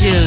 aja.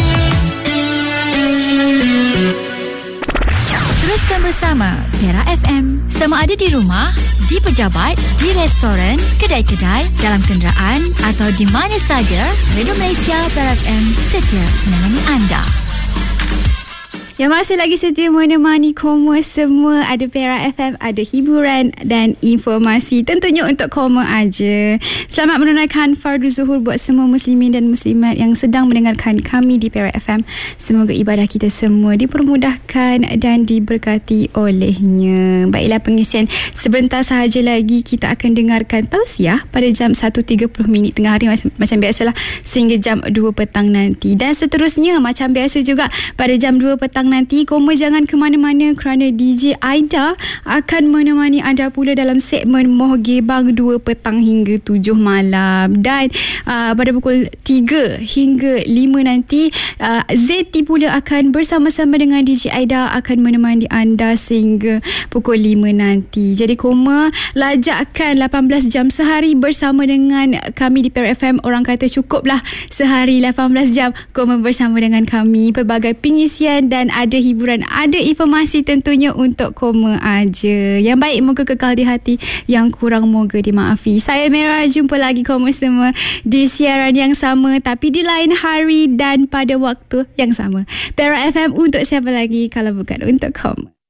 Teruskan bersama Era FM. Sama ada di rumah, di pejabat, di restoran, kedai-kedai, dalam kenderaan atau di mana saja, Radio Malaysia Era FM setia menemani anda. Yang masih lagi setia menemani Koma semua. Ada Perak FM, ada hiburan dan informasi tentunya untuk Koma aja. Selamat menunaikan Fardu Zuhur buat semua muslimin dan muslimat yang sedang mendengarkan kami di Perak FM. Semoga ibadah kita semua dipermudahkan dan diberkati olehnya. Baiklah, pengisian sebentar sahaja lagi kita akan dengarkan tausiah pada jam 1.30 tengah hari macam biasalah sehingga jam 2 petang nanti. Dan seterusnya macam biasa juga pada jam 2 petang nanti, Koma jangan ke mana-mana kerana DJ Aida akan menemani anda pula dalam segmen Moh Gebang 2 petang hingga 7 malam. Dan pada pukul 3 hingga 5 nanti, Zeti pula akan bersama-sama dengan DJ Aida akan menemani anda sehingga pukul 5 nanti. Jadi Koma lajakkan 18 jam sehari bersama dengan kami di Perak FM. Orang kata cukuplah sehari 18 jam Koma bersama dengan kami. Pelbagai pengisian dan ada hiburan, ada informasi tentunya untuk Koma aja. Yang baik moga kekal di hati, yang kurang moga dimaafi. Saya Mera, jumpa lagi Koma semua di siaran yang sama tapi di lain hari dan pada waktu yang sama. Perak FM untuk siapa lagi kalau bukan untuk Koma.